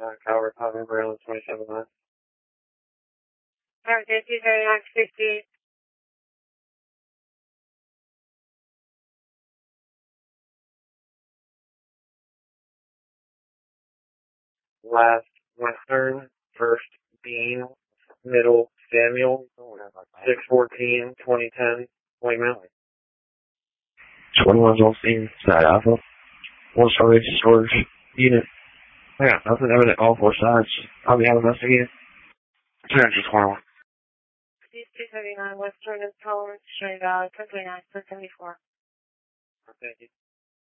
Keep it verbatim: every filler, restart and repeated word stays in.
Uh, Calvert, Putnam, Maryland, twenty-seven nine. Alright, two thirty-nine fifty. Last Western, first Bean, middle Samuel, six fourteen, twenty ten, Wayman. twenty-one's on scene, side alpha. One storage, storage unit. I got nothing evident all four sides. I'll be having us again. Turn to twenty-one. two thirty-nine Western is tolerance, String Valley, ten twenty-nine, ten seventy-four. Thank you.